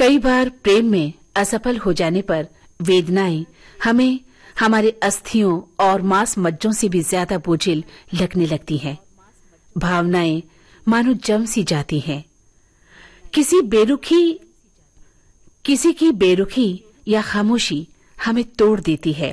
कई बार प्रेम में असफल हो जाने पर वेदनाएं हमें हमारे अस्थियों और मांस मज्जों से भी ज्यादा बोझिल लगने लगती हैं। भावनाएं मानो जम सी जाती हैं। किसी की बेरुखी या खामोशी हमें तोड़ देती है।